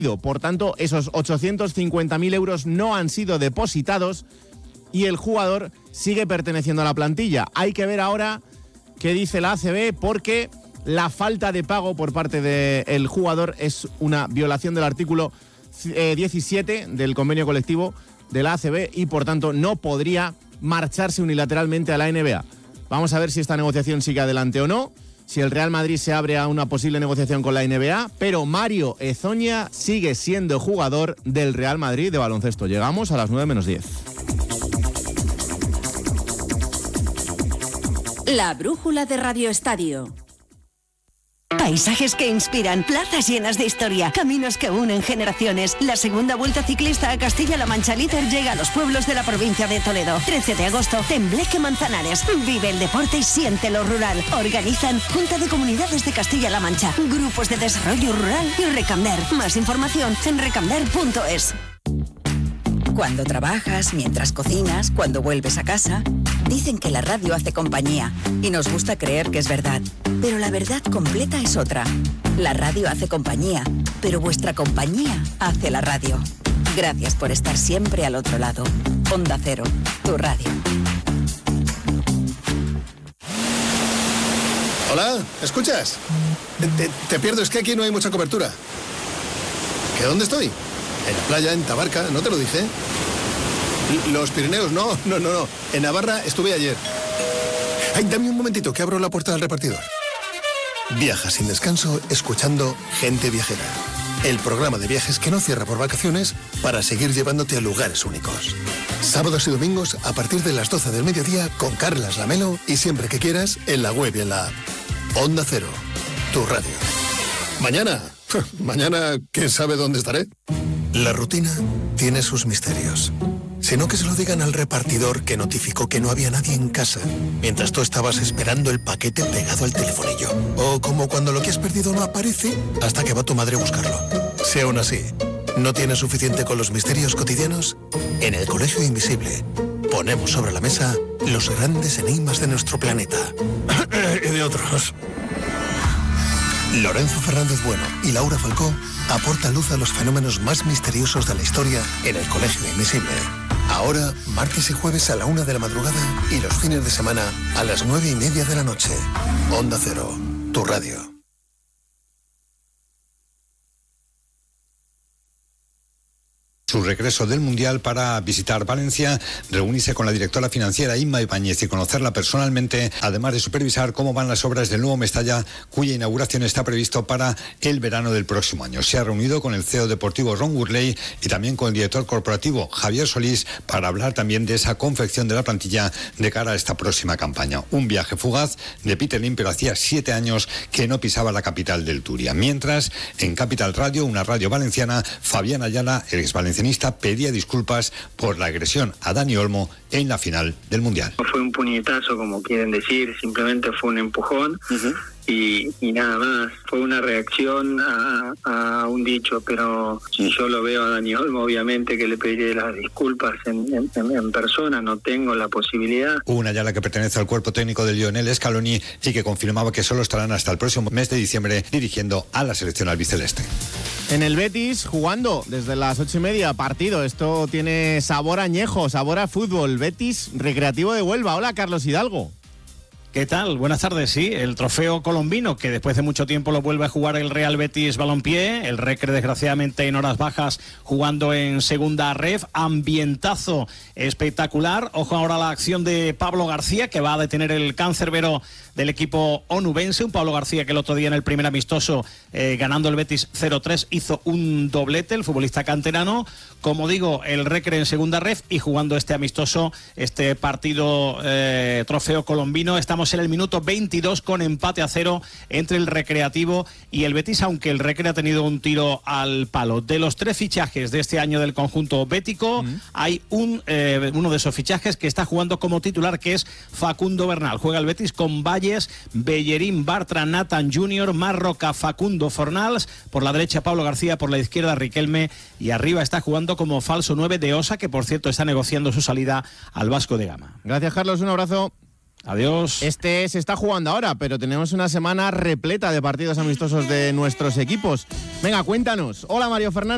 Por tanto, esos 850.000 euros no han sido depositados y el jugador sigue perteneciendo a la plantilla. Hay que ver ahora qué dice la ACB, porque la falta de pago por parte del jugador es una violación del artículo 17 del convenio colectivo de la ACB y por tanto no podría marcharse unilateralmente a la NBA. Vamos a ver si esta negociación sigue adelante o no, si el Real Madrid se abre a una posible negociación con la NBA, pero Mario Hezonja sigue siendo jugador del Real Madrid de baloncesto. Llegamos a las 9:10. La brújula de Radio Estadio. Paisajes que inspiran, plazas llenas de historia, caminos que unen generaciones. La segunda Vuelta Ciclista a Castilla-La Mancha Líder llega a los pueblos de la provincia de Toledo. 13 de agosto, Tembleque Manzanares. Vive el deporte y siente lo rural. Organizan Junta de Comunidades de Castilla-La Mancha, Grupos de Desarrollo Rural y Recamder. Más información en recamder.es. Cuando trabajas, mientras cocinas, cuando vuelves a casa, dicen que la radio hace compañía y nos gusta creer que es verdad. Pero la verdad completa es otra. La radio hace compañía, pero vuestra compañía hace la radio. Gracias por estar siempre al otro lado. Onda Cero, tu radio. Hola, ¿escuchas? Te pierdo, es que aquí no hay mucha cobertura. ¿Que dónde estoy? En la playa, en Tabarca, ¿no te lo dije? Los Pirineos, no. En Navarra estuve ayer. Ay, dame un momentito, que abro la puerta del repartidor. Viaja sin descanso escuchando Gente Viajera. El programa de viajes que no cierra por vacaciones para seguir llevándote a lugares únicos. Sábados y domingos a partir de las 12 del mediodía con Carlas Lamelo y siempre que quieras en la web y en la app. Onda Cero, tu radio. Mañana, ¿quién sabe dónde estaré? La rutina tiene sus misterios. Si no, que se lo digan al repartidor que notificó que no había nadie en casa mientras tú estabas esperando el paquete pegado al telefonillo. O como cuando lo que has perdido no aparece hasta que va tu madre a buscarlo. Si aún así no tienes suficiente con los misterios cotidianos, en el Colegio Invisible ponemos sobre la mesa los grandes enigmas de nuestro planeta. Y de otros. Lorenzo Fernández Bueno y Laura Falcó aportan luz a los fenómenos más misteriosos de la historia en el Colegio Invisible. Ahora, martes y jueves a la 1 de la madrugada y los fines de semana a las 9:30 de la noche. Onda Cero, tu radio. Su regreso del Mundial para visitar Valencia, reunirse con la directora financiera Inma Ibáñez y conocerla personalmente, además de supervisar cómo van las obras del nuevo Mestalla, cuya inauguración está previsto para el verano del próximo año. Se ha reunido con el CEO deportivo Ron Gurley y también con el director corporativo Javier Solís para hablar también de esa confección de la plantilla de cara a esta próxima campaña. Un viaje fugaz de Peter Lim, pero hacía 7 años que no pisaba la capital del Turia. Mientras, en Capital Radio, una radio valenciana, Fabián Ayala, el exvalencianista, pedía disculpas por la agresión a Dani Olmo en la final del Mundial. No fue un puñetazo, como quieren decir, simplemente fue un empujón. Y nada más, fue una reacción a un dicho, pero si yo lo veo a Dani Olmo, obviamente que le pediré las disculpas en persona, no tengo la posibilidad. Una Ayala que pertenece al cuerpo técnico de Lionel Scaloni y que confirmaba que solo estarán hasta el próximo mes de diciembre dirigiendo a la selección albiceleste. En el Betis, jugando desde las 8:30, partido. Esto tiene sabor añejo, sabor a fútbol. Betis Recreativo de Huelva. Hola, Carlos Hidalgo. ¿Qué tal? Buenas tardes, sí, el trofeo colombino que después de mucho tiempo lo vuelve a jugar el Real Betis Balompié, el Recre desgraciadamente en horas bajas jugando en segunda ref, ambientazo espectacular. Ojo ahora a la acción de Pablo García que va a detener el cancerbero del equipo onubense, un Pablo García que el otro día en el primer amistoso ganando el Betis 0-3 hizo un doblete, el futbolista canterano. Como digo, el Recre en segunda ref y jugando este amistoso, este partido trofeo colombino. Estamos en el minuto 22 con empate a 0 entre el Recreativo y el Betis, aunque el Recre ha tenido un tiro al palo. De los 3 fichajes de este año del conjunto bético, hay uno de esos fichajes que está jugando como titular, que es Facundo Bernal. Juega el Betis con Valles, Bellerín, Bartra, Nathan Junior, Marroca, Facundo Fornals, por la derecha Pablo García, por la izquierda Riquelme y arriba está jugando como falso 9 de Osa, que por cierto está negociando su salida al Vasco de Gama. Gracias, Carlos, un abrazo. Adiós. Se está jugando ahora, pero tenemos una semana repleta de partidos amistosos de nuestros equipos. Venga, cuéntanos. Hola, Mario Fernández.